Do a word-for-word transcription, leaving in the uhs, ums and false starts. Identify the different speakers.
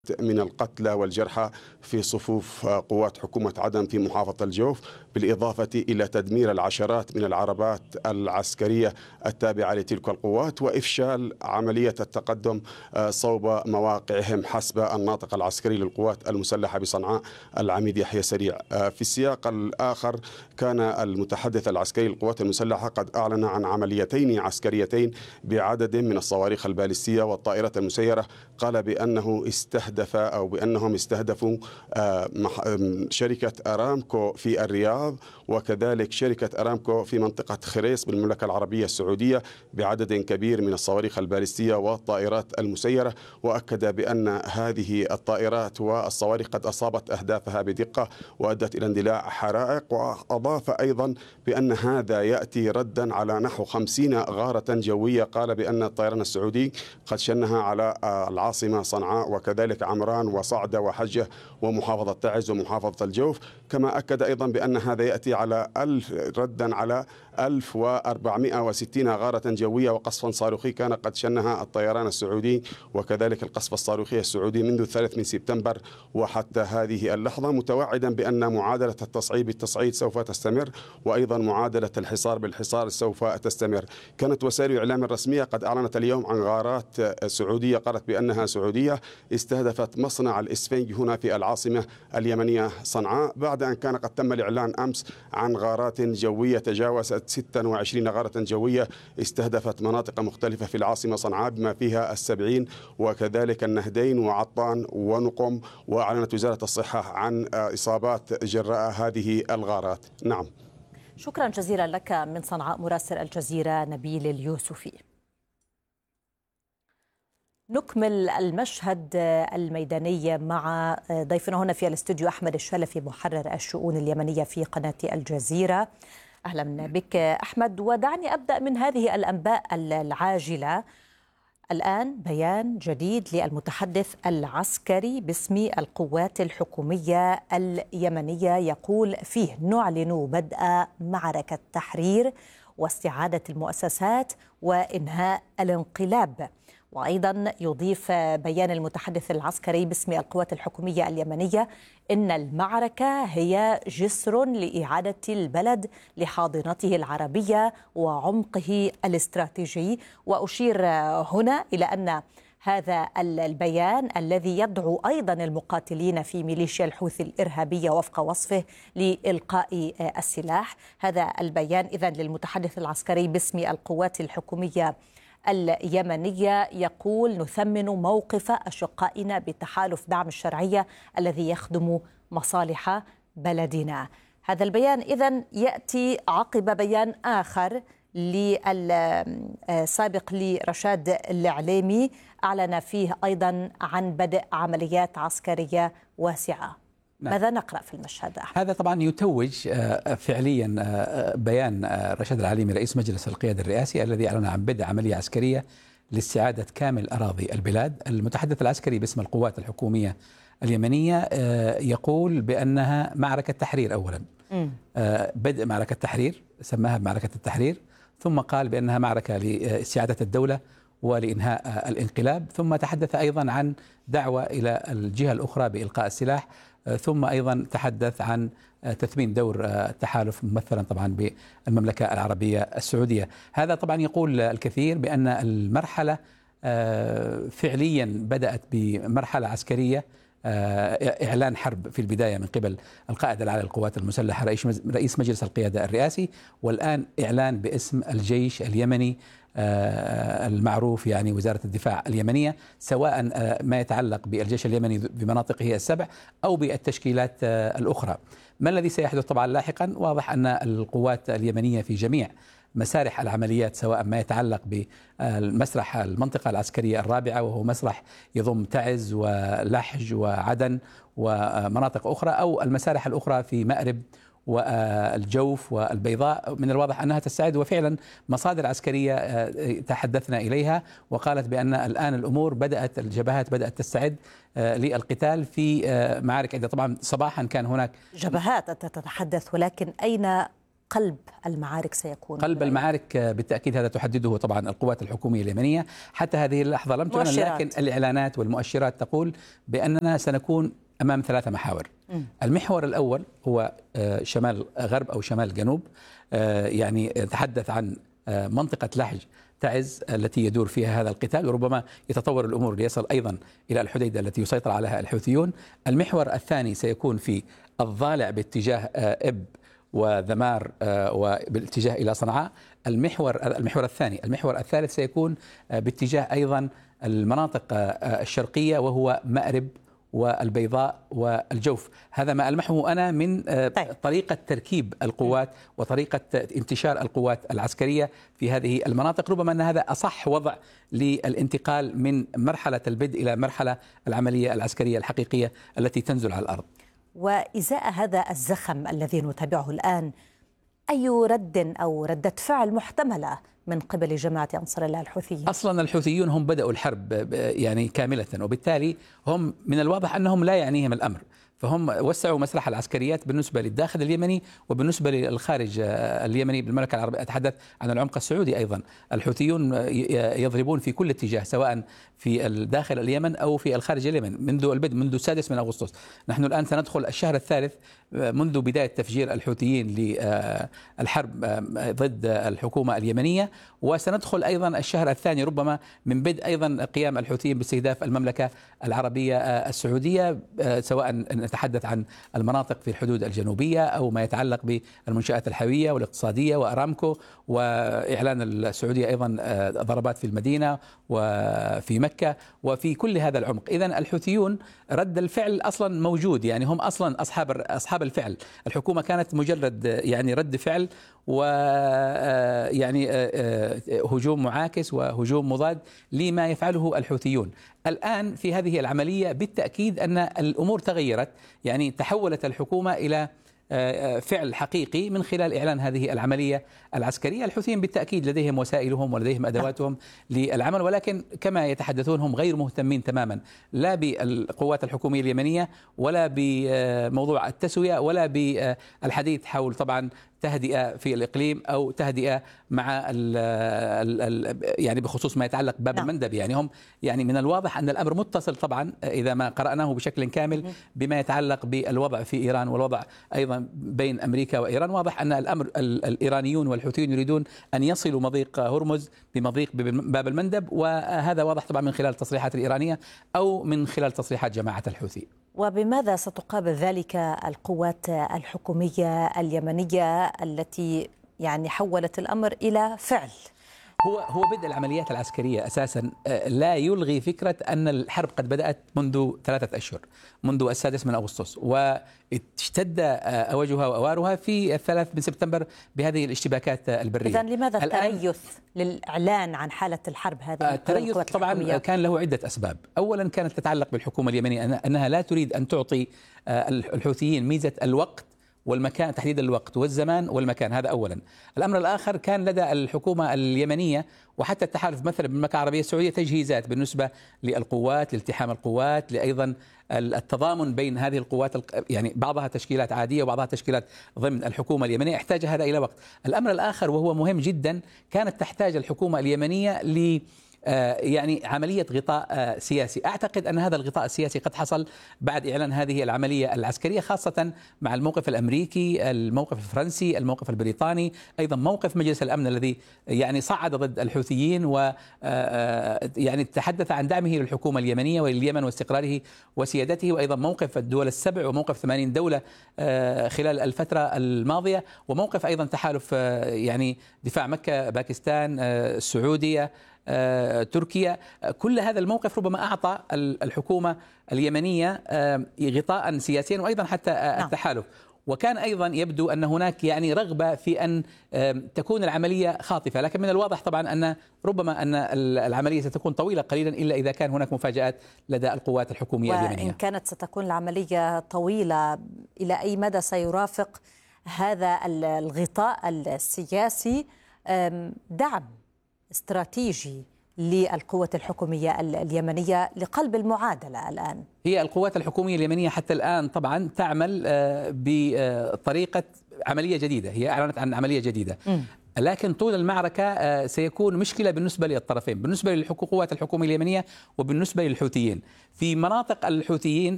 Speaker 1: من القتلى والجرحى في صفوف قوات حكومة عدن في محافظة الجوف، بالإضافة إلى تدمير العشرات من العربات العسكرية التابعة لتلك القوات وإفشال عملية التقدم صوب مواقعهم حسب الناطق العسكري للقوات المسلحة بصنعاء العميد يحيى سريع. في السياق الآخر كان المتحدث العسكري للقوات المسلحة قد أعلن عن عمليتين عسكريتين بعدد من الصواريخ البالستية والطائرات المسيرة، قال بأنه استهدف أو بأنهم استهدفوا شركة أرامكو في الرياض وكذلك شركة أرامكو في منطقة خريص بالمملكة العربية السعودية بعدد كبير من الصواريخ البالستية والطائرات المسيرة، وأكد بأن هذه الطائرات والصواريخ قد أصابت أهدافها بدقة وأدت إلى اندلاع حرائق. وأضاف أيضا بأن هذا يأتي ردا على نحو خمسين غارة جوية قال بأن الطيران السعودي قد شنها على العاصمة صنعاء وكذلك عمران وصعدة وحجة ومحافظة تعز ومحافظة الجوف. كما أكد أيضا بأن هذا يأتي على ألف ردا على ألف وأربعمائة وستين غارة جوية وقصفا صاروخي كان قد شنها الطيران السعودي وكذلك القصف الصاروخي السعودي منذ الثالث من سبتمبر وحتى هذه اللحظة، متوعدا بأن معادلة التصعيد بالتصعيد سوف تستمر وأيضا معادلة الحصار بالحصار سوف تستمر. كانت وسائل الإعلام الرسمية قد أعلنت اليوم عن غارات سعودية قالت بأنها سعودية استهدفت مصنع الإسفنج هنا في العاصمة اليمنية صنعاء، بعد أن كان قد تم الإعلان أمس عن غارات جوية تجاوزت ستة وعشرين غارة جوية استهدفت مناطق مختلفة في العاصمة صنعاء بما فيها السبعين وكذلك النهدين وعطان ونقم. وأعلنت وزارة الصحة عن إصابات جراء هذه الغارات. نعم،
Speaker 2: شكرا جزيلا لك من صنعاء مراسل الجزيرة نبيل اليوسفي. نكمل المشهد الميداني مع ضيفنا هنا في الاستوديو أحمد الشلفي محرر الشؤون اليمنية في قناة الجزيرة. أهلا بك أحمد، ودعني أبدأ من هذه الأنباء العاجلة. الآن بيان جديد للمتحدث العسكري باسم القوات الحكومية اليمنية يقول فيه نعلن بدء معركة تحرير واستعادة المؤسسات وإنهاء الانقلاب. وأيضا يضيف بيان المتحدث العسكري باسم القوات الحكومية اليمنية إن المعركة هي جسر لإعادة البلد لحاضنته العربية وعمقه الاستراتيجي. وأشير هنا إلى أن هذا البيان الذي يدعو أيضا المقاتلين في ميليشيا الحوثي الإرهابية وفق وصفه لإلقاء السلاح، هذا البيان إذن للمتحدث العسكري باسم القوات الحكومية اليمنية يقول نثمن موقف أشقائنا بتحالف دعم الشرعية الذي يخدم مصالح بلدنا. هذا البيان إذن يأتي عقب بيان آخر للسابق لرشاد العليمي أعلن فيه أيضا عن بدء عمليات عسكرية واسعة. نعم. ماذا نقرأ في المشهد أحمد؟
Speaker 3: هذا طبعا يتوج فعليا بيان رشاد العليمي رئيس مجلس القيادة الرئاسي الذي أعلن عن بدء عملية عسكرية لاستعادة كامل أراضي البلاد. المتحدث العسكري باسم القوات الحكومية اليمنية يقول بأنها معركة تحرير. أولا م. بدء معركة تحرير سماها بمعركة التحرير، ثم قال بأنها معركة لاستعادة الدولة ولإنهاء الانقلاب، ثم تحدث أيضا عن دعوة إلى الجهة الأخرى بإلقاء السلاح، ثم أيضا تحدث عن تثمين دور التحالف ممثلا طبعا بالمملكة العربية السعودية. هذا طبعا يقول الكثير بأن المرحلة فعليا بدأت بمرحلة عسكرية، إعلان حرب في البداية من قبل القائد العالي للقوات المسلحة رئيس مجلس القيادة الرئاسي، والآن إعلان باسم الجيش اليمني المعروف يعني وزارة الدفاع اليمنية، سواء ما يتعلق بالجيش اليمني بمناطقه السبع أو بالتشكيلات الأخرى. ما الذي سيحدث طبعا لاحقا؟ واضح أن القوات اليمنية في جميع مسارح العمليات سواء ما يتعلق بالمسرح المنطقة العسكرية الرابعة وهو مسرح يضم تعز ولحج وعدن ومناطق أخرى، أو المسارح الأخرى في مأرب والجوف والبيضاء، من الواضح أنها تستعد. وفعلا مصادر عسكرية تحدثنا إليها وقالت بأن الآن الأمور بدأت الجبهات بدأت تستعد للقتال في معارك عدة. طبعا صباحا كان هناك
Speaker 2: جبهات أنت تتحدث، ولكن أين قلب المعارك سيكون؟
Speaker 3: قلب المعارك بالتأكيد هذا تحدده طبعا القوات الحكومية اليمنية. حتى هذه اللحظة لم تعلن، لكن الإعلانات والمؤشرات تقول بأننا سنكون أمام ثلاثة محاور. م. المحور الأول هو شمال غرب أو شمال جنوب، يعني تحدث عن منطقة لحج تعز التي يدور فيها هذا القتال، وربما يتطور الأمور ليصل أيضا إلى الحديدة التي يسيطر عليها الحوثيون. المحور الثاني سيكون في الضالع باتجاه إب وذمار وبالاتجاه إلى صنعاء. المحور المحور الثاني المحور الثالث سيكون باتجاه أيضا المناطق الشرقية، وهو مأرب والبيضاء والجوف. هذا ما ألمحه أنا من طيب. طريقة تركيب القوات وطريقة انتشار القوات العسكرية في هذه المناطق. ربما أن هذا أصح وضع للانتقال من مرحلة البدء إلى مرحلة العملية العسكرية الحقيقية التي تنزل على الأرض.
Speaker 2: وإزاء هذا الزخم الذي نتابعه الآن، أي رد أو ردة فعل محتملة من قبل جماعة أنصار الله الحوثيين؟
Speaker 3: أصلا الحوثيون هم بدأوا الحرب يعني كاملة، وبالتالي هم من الواضح أنهم لا يعنيهم الأمر، فهم وسعوا مسرح العسكريات بالنسبة للداخل اليمني وبالنسبة للخارج اليمني بالمملكة العربية. أتحدث عن العمق السعودي أيضا. الحوثيون يضربون في كل اتجاه، سواء في الداخل اليمن أو في الخارج اليمن منذ البدء، منذ السادس من أغسطس. نحن الآن سندخل الشهر الثالث منذ بداية تفجير الحوثيين للحرب ضد الحكومة اليمنية، وسندخل أيضا الشهر الثاني ربما من بدء أيضا قيام الحوثيين باستهداف المملكة العربية السعودية، سواء نتحدث عن المناطق في الحدود الجنوبية أو ما يتعلق بالمنشآت الحيوية والاقتصادية وأرامكو، وإعلان السعودية أيضا ضربات في المدينة وفي مكة وفي كل هذا العمق. إذن الحوثيون رد الفعل أصلا موجود، يعني هم أصلا أصحاب أصحاب الفعل. الحكومة كانت مجرد يعني رد فعل ويعني هجوم معاكس وهجوم مضاد لما يفعله الحوثيون. الآن في هذه العملية بالتأكيد أن الأمور تغيرت، يعني تحولت الحكومة إلى فعل حقيقي من خلال إعلان هذه العملية العسكرية. الحوثيين بالتأكيد لديهم وسائلهم ولديهم أدواتهم للعمل، ولكن كما يتحدثون هم غير مهتمين تماما لا بالقوات الحكومية اليمنية ولا بموضوع التسوية ولا بالحديث حول طبعا تهدئة في الإقليم أو تهدئة مع ال ال يعني بخصوص ما يتعلق بباب المندب. يعني هم يعني من الواضح أن الأمر متصل طبعا إذا ما قرأناه بشكل كامل بما يتعلق بالوضع في إيران والوضع أيضا بين أمريكا وإيران. واضح أن الأمر الإيرانيون والحوثيون يريدون أن يصلوا مضيق هرمز بمضيق باب المندب، وهذا واضح طبعا من خلال التصريحات الإيرانية أو من خلال تصريحات جماعة الحوثي.
Speaker 2: وبماذا ستقابل ذلك القوات الحكومية اليمنية التي يعني حولت الأمر إلى فعل؟
Speaker 3: هو هو بدء العمليات العسكرية أساسا لا يلغي فكرة أن الحرب قد بدأت منذ ثلاثة أشهر، منذ السادس من أغسطس، واشتد أوجها وأوارها في الثلاث من سبتمبر بهذه الاشتباكات البرية.
Speaker 2: إذن لماذا التريث للإعلان عن حالة الحرب هذه؟
Speaker 3: التريث طبعا كان له عدة أسباب. أولا كانت تتعلق بالحكومة اليمنية أنها لا تريد أن تعطي الحوثيين ميزة الوقت والمكان، تحديد الوقت والزمان والمكان، هذا أولا. الأمر الآخر كان لدى الحكومة اليمنية وحتى التحالف مثلا بالمملكة العربية السعودية تجهيزات بالنسبة للقوات، لالتحام القوات، لأيضا التضامن بين هذه القوات، يعني بعضها تشكيلات عادية وبعضها تشكيلات ضمن الحكومة اليمنية، احتاج هذا إلى وقت. الأمر الآخر وهو مهم جدا، كانت تحتاج الحكومة اليمنية ل يعني عملية غطاء سياسي. أعتقد أن هذا الغطاء السياسي قد حصل بعد إعلان هذه العملية العسكرية، خاصة مع الموقف الأمريكي، الموقف الفرنسي، الموقف البريطاني، أيضا موقف مجلس الأمن الذي يعني صعد ضد الحوثيين و يعني تحدث عن دعمه للحكومة اليمنية ولليمن واستقراره وسيادته، وأيضا موقف الدول السبع وموقف ثمانين دولة خلال الفترة الماضية، وموقف أيضا تحالف يعني دفاع مكة، باكستان، السعودية، آه، تركيا. كل هذا الموقف ربما أعطى الحكومة اليمنية آه، غطاء سياسيا وأيضا حتى آه، التحالف. وكان أيضا يبدو أن هناك يعني رغبة في أن آه، تكون العملية خاطفة، لكن من الواضح طبعا أن ربما أن العملية ستكون طويلة قليلا إلا إذا كان هناك مفاجآت لدى القوات الحكومية اليمنية.
Speaker 2: وإن كانت ستكون العملية طويلة، إلى أي مدى سيرافق هذا الغطاء السياسي دعم استراتيجي للقوة الحكومية اليمنية لقلب المعادلة الآن؟
Speaker 3: هي القوات الحكومية اليمنية حتى الآن طبعا تعمل بطريقة عملية جديدة، هي أعلنت عن عملية جديدة. م. لكن طول المعركة سيكون مشكلة بالنسبة للطرفين، بالنسبة للقوات الحكومية اليمنية وبالنسبة للحوثيين. في مناطق الحوثيين